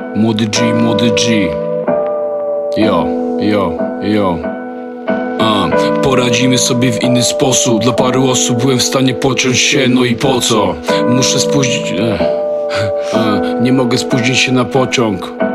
Młody G. Yo. Poradzimy sobie w inny sposób. Dla paru osób byłem w stanie pociąć się, no i po co? Muszę spóźnić... Nie mogę spóźnić się na pociąg.